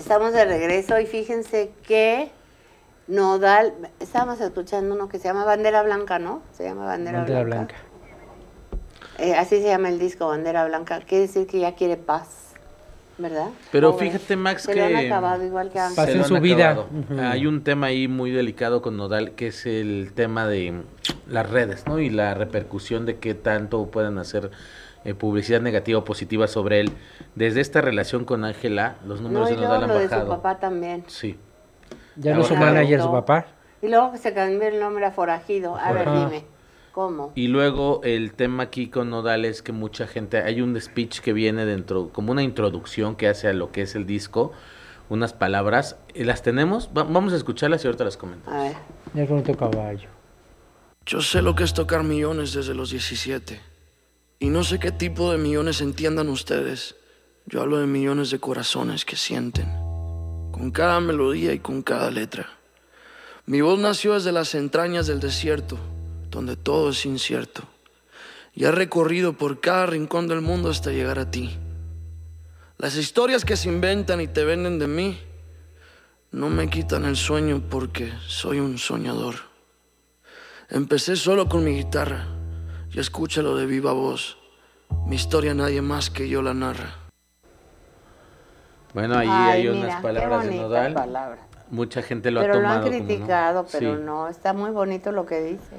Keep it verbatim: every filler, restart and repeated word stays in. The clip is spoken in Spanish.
Estamos de regreso y fíjense que Nodal, estábamos escuchando uno que se llama Bandera Blanca, ¿no? Se llama Bandera, Bandera Blanca. Blanca. Eh, así se llama el disco, Bandera Blanca. Quiere decir que ya quiere paz, ¿verdad? Pero Pobre. fíjate, Max, se que lo han acabado igual que Ángel. Paz se en lo han su vida. acabado. Ujú. Hay un tema ahí muy delicado con Nodal, que es el tema de las redes, ¿no? Y la repercusión de qué tanto puedan hacer eh, publicidad negativa o positiva sobre él. Desde esta relación con Ángela, los números No, y de luego Nodal han lo de su bajado. papá también. Sí. Ya no es su Ahora- manager, su papá. Y luego que se cambió el nombre a Forajido. A ver, Ajá. dime, ¿cómo? Y luego el tema aquí con Nodal es que mucha gente, hay un speech que viene dentro, como una introducción que hace a lo que es el disco, unas palabras, ¿y las tenemos? Va- vamos a escucharlas y ahorita las comentamos. A ver. Ya con otro caballo. Yo sé lo que es tocar millones desde los diecisiete. Y no sé qué tipo de millones entiendan ustedes. Yo hablo de millones de corazones que sienten, con cada melodía y con cada letra. Mi voz nació desde las entrañas del desierto, donde todo es incierto. Y he recorrido por cada rincón del mundo hasta llegar a ti. Las historias que se inventan y te venden de mí no me quitan el sueño porque soy un soñador. Empecé solo con mi guitarra y escúchalo de viva voz. Mi historia nadie más que yo la narra. Bueno, ahí Ay, hay mira, unas qué palabras de bonita Nodal. palabra. Mucha gente lo Pero ha lo tomado han como, ¿no? criticado, pero Sí. no, está muy bonito lo que dice.